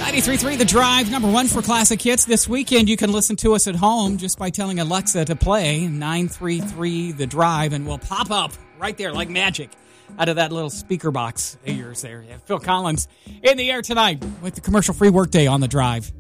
93.3 The Drive, number one for classic hits. This weekend, you can listen to us at home just by telling Alexa to play 933 The Drive, and we'll pop up right there like magic out of that little speaker box of yours there. Yeah, Phil Collins in the air tonight with the commercial-free workday on The Drive.